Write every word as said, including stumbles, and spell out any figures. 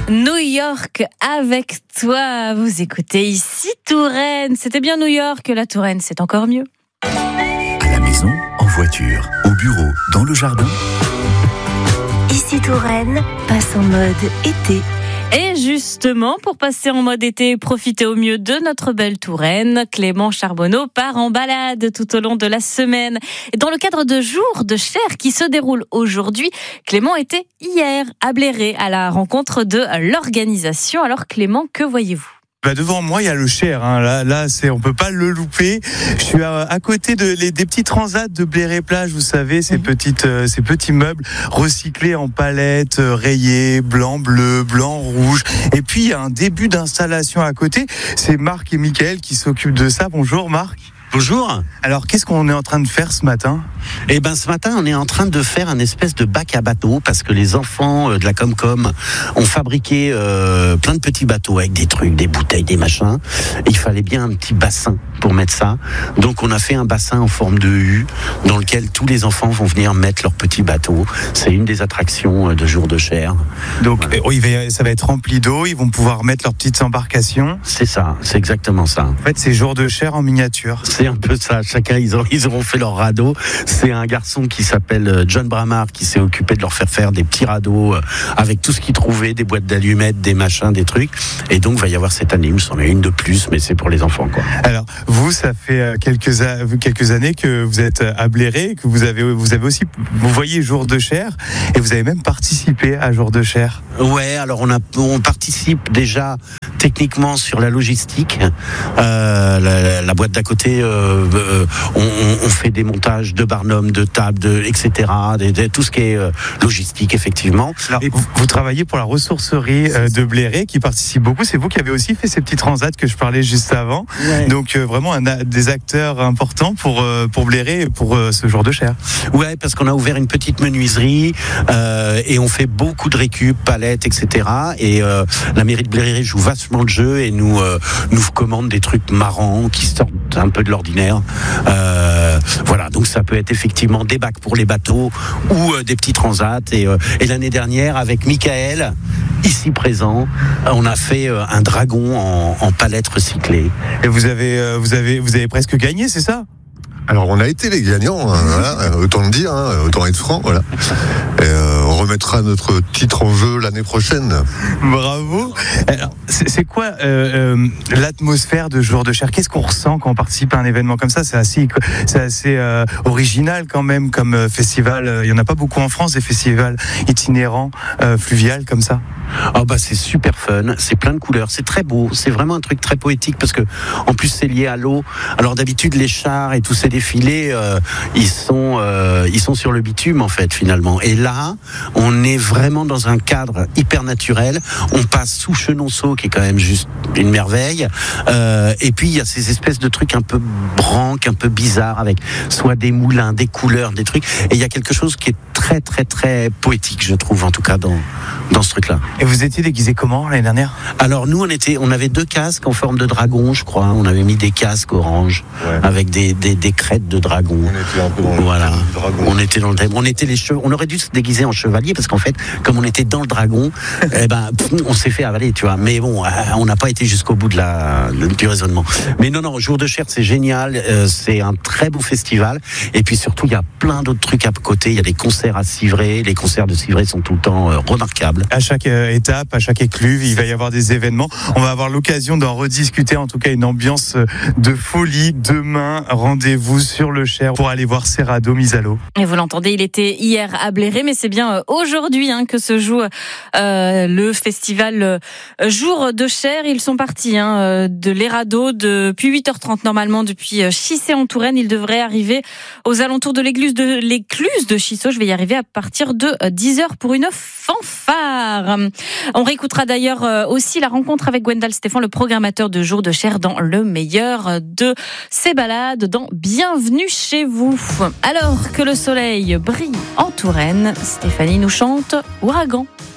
New York avec toi. Vous écoutez ici Touraine. C'était bien New York, la Touraine, c'est encore mieux. À la maison, en voiture, au bureau, dans le jardin. Ici Touraine passe en mode été. Et justement, pour passer en mode été et profiter au mieux de notre belle Touraine, Clément Charbonneau part en balade tout au long de la semaine. Et dans le cadre de Jours de Cher qui se déroule aujourd'hui, Clément était hier à Bléré à la rencontre de l'organisation. Alors Clément, que voyez-vous ? Bah devant moi il y a le Cher, hein. là, là c'est, on peut pas le louper. Je suis à, à côté de, les, des petits transats de Bléré-Plage, vous savez, ces, mmh. petites, euh, ces petits meubles recyclés en palettes, euh, rayés, blanc, bleu, blanc, rouge. Et puis il y a un début d'installation à côté, c'est Marc et Mickaël qui s'occupent de ça. Bonjour Marc. Bonjour. Alors, qu'est-ce qu'on est en train de faire ce matin ? Eh ben, ce matin, on est en train de faire un espèce de bac à bateau parce que les enfants de la Comcom ont fabriqué euh, plein de petits bateaux avec des trucs, des bouteilles, des machins. Il fallait bien un petit bassin pour mettre ça. Donc, on a fait un bassin en forme de U dans lequel tous les enfants vont venir mettre leurs petits bateaux. C'est une des attractions de Jours de Cher. Donc, voilà. Oui, ça va être rempli d'eau. Ils vont pouvoir mettre leurs petites embarcations. C'est ça, c'est exactement ça. En fait, c'est Jours de Cher en miniature. C'est un peu ça. Chacun, ils, ont, ils auront fait leur radeau. C'est un garçon qui s'appelle John Bramard qui s'est occupé de leur faire faire des petits radeaux avec tout ce qu'il trouvait, des boîtes d'allumettes, des machins, des trucs. Et donc, il va y avoir cette année, il s'en est une de plus, mais c'est pour les enfants, quoi. Alors, vous, ça fait quelques, quelques années que vous êtes à Bléré, que vous avez, vous avez aussi, vous voyez Jours de Cher, et vous avez même participé à Jours de Cher. Ouais, alors on, a, on participe déjà techniquement sur la logistique. Euh, la, la boîte d'à côté, euh, euh, on, on fait des montages de barnum, de tables, de, et cetera. De, de, tout ce qui est euh, logistique, effectivement. Alors, vous, vous travaillez pour la ressourcerie euh, de Bléré, qui participe beaucoup. C'est vous qui avez aussi fait ces petits transats que je parlais juste avant. Ouais. Donc euh, vraiment un, des acteurs importants pour, euh, pour Bléré et pour euh, ce Jour de Cher. Ouais, parce qu'on a ouvert une petite menuiserie euh, et on fait beaucoup de récup, palettes, et cetera. Et euh, la mairie de Bléré joue vachement le jeu et nous, euh, nous commande des trucs marrants qui sortent un peu de l'ordinaire. Euh, voilà, donc ça peut être effectivement des bacs pour les bateaux ou euh, des petits transats. Et, euh, et l'année dernière, avec Mickaël, ici présent, on a fait euh, un dragon en, en palette recyclée. Et vous avez, euh, vous avez, vous avez presque gagné, c'est ça ? Alors on a été les gagnants, hein, voilà, autant le dire, hein, autant être franc, voilà. Et euh, on remettra notre titre en jeu l'année prochaine. Bravo. Alors, c'est, c'est quoi euh, euh, l'atmosphère de Jours de Cher ? Qu'est-ce qu'on ressent quand on participe à un événement comme ça ? C'est assez, c'est assez euh, original quand même comme euh, festival. Il y en a pas beaucoup en France, des festivals itinérants, euh, fluviales comme ça. Oh bah c'est super fun, c'est plein de couleurs, c'est très beau, c'est vraiment un truc très poétique parce que en plus c'est lié à l'eau. Alors d'habitude les chars et tous ces défilés, euh, ils sont euh, ils sont sur le bitume en fait finalement. Et là, on est vraiment dans un cadre hyper naturel. On passe sous Chenonceau qui est quand même juste une merveille. Euh, et puis il y a ces espèces de trucs un peu branques, un peu bizarres avec soit des moulins, des couleurs, des trucs. Et il y a quelque chose qui est très très très poétique, je trouve en tout cas dans dans ce truc-là. Et vous étiez déguisé comment l'année dernière ? Alors nous, on était, on avait deux casques en forme de dragon, je crois. On avait mis des casques orange ouais. avec des, des des crêtes de dragon. On était un peu dans voilà. le dragon. On était dans le on était les cheveux. On aurait dû se déguiser en chevalier parce qu'en fait, comme on était dans le dragon, eh ben on s'est fait avaler, tu vois. Mais bon, on n'a pas été jusqu'au bout de la du raisonnement. Mais non, non, Jour de Cher, c'est génial. Euh, c'est un très beau festival. Et puis surtout, il y a plein d'autres trucs à côté. Il y a des concerts à Civray. Les concerts de Civray sont tout le temps euh, remarquables. À chaque euh, étape, à chaque écluve, il va y avoir des événements. On va avoir l'occasion d'en rediscuter. En tout cas, une ambiance de folie. Demain, rendez-vous sur le Cher pour aller voir ces radeaux mis à l'eau. Et vous l'entendez, il était hier à Bléré, mais c'est bien aujourd'hui hein, que se joue euh, le festival euh, Jour de Cher. Ils sont partis hein, de les radeaux depuis huit heures trente normalement, depuis Chissé en Touraine. Ils devraient arriver aux alentours de l'écluse de, l'écluse de Chissot. Je vais y arriver à partir de dix heures pour une fanfare. On réécoutera d'ailleurs aussi la rencontre avec Gwendal Stéphane, le programmateur de Jour de Cher, dans le meilleur de ses balades, dans Bienvenue chez vous. Alors que le soleil brille en Touraine, Stéphanie nous chante Ouragan.